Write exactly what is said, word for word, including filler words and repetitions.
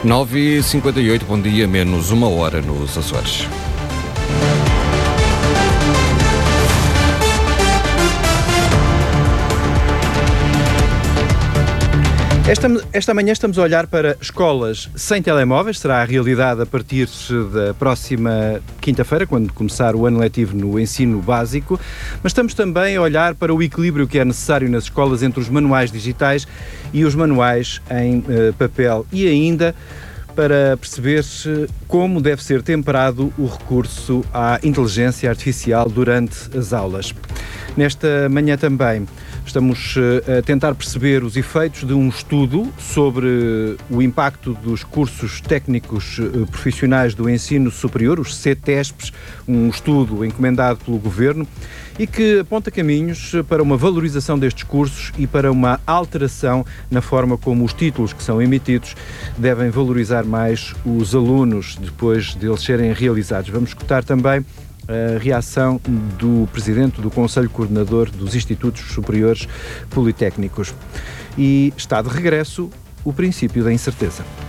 nove e cinquenta e oito, bom dia, menos uma hora nos Açores. Esta, esta manhã estamos a olhar para escolas sem telemóveis. Será a realidade a partir da próxima quinta-feira, quando começar o ano letivo no ensino básico. Mas estamos também a olhar para o equilíbrio que é necessário nas escolas entre os manuais digitais e os manuais em uh, papel. E ainda para perceber como deve ser temperado o recurso à inteligência artificial durante as aulas. Nesta manhã também estamos a tentar perceber os efeitos de um estudo sobre o impacto dos cursos técnicos profissionais do ensino superior, os C T E S Ps, um estudo encomendado pelo Governo e que aponta caminhos para uma valorização destes cursos e para uma alteração na forma como os títulos que são emitidos devem valorizar mais os alunos depois deles serem realizados. Vamos escutar também a reação do Presidente do Conselho Coordenador dos Institutos Superiores Politécnicos. E está de regresso o princípio da incerteza.